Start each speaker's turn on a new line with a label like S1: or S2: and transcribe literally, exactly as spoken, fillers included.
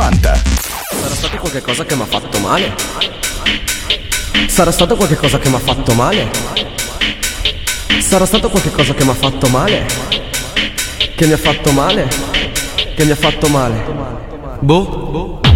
S1: novanta.
S2: Sarà stato qualche cosa che mi ha fatto male? Sarà stato qualche cosa che mi ha fatto male? Sarà stato qualche cosa che mi ha fatto male? Che mi ha fatto male? Che mi ha fatto male? Boh, boh.